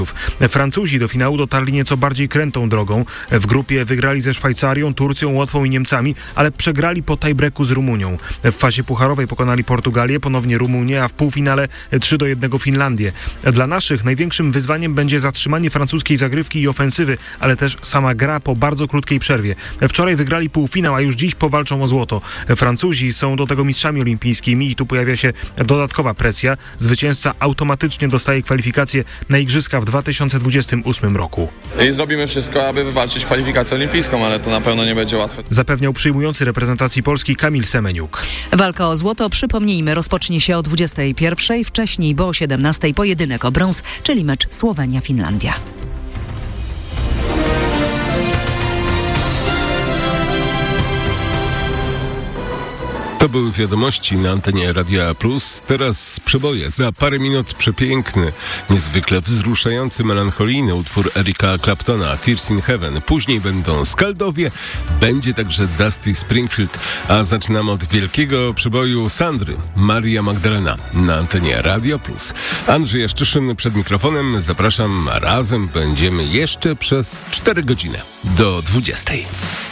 Francuzi do finału dotarli nieco bardziej krętą drogą. W grupie wygrali ze Szwajcarią, Turcją, Łotwą i Niemcami, ale przegrali po tie-breaku z Rumunią. W fazie pucharowej pokonali Portugalię, ponownie Rumunię, a w półfinale 3-1 Finlandię. Dla naszych największym wyzwaniem będzie zatrzymanie francuskiej zagrywki i ofensywy, ale też sama gra po bardzo krótkiej przerwie. Wczoraj wygrali półfinał, a już dziś powalczą o złoto. Francuzi są do tego mistrzami olimpijskimi i tu pojawia się dodatkowa presja. Zwycięzca automatycznie dostaje kwalifikacje na igrzyska w 2028 roku. I zrobimy wszystko, aby wywalczyć kwalifikację olimpijską, ale to na pewno nie będzie łatwe. Zapewniał przyjmujący reprezentacji Polski Kamil Semeniuk. Walka o złoto, przypomnijmy, rozpocznie się o 21:00, wcześniej, bo o 17:00 pojedynek o brąz, czyli mecz Słowenia-Finlandia. To były wiadomości na antenie Radia Plus. Teraz przeboje. Za parę minut przepiękny, niezwykle wzruszający, melancholijny utwór Erika Claptona, Tears in Heaven. Później będą Skaldowie, będzie także Dusty Springfield, a zaczynamy od wielkiego przeboju Sandry, Maria Magdalena na antenie Radia Plus. Andrzej Jaszczyszyn przed mikrofonem. Zapraszam, razem będziemy jeszcze przez 4 godziny do 20:00.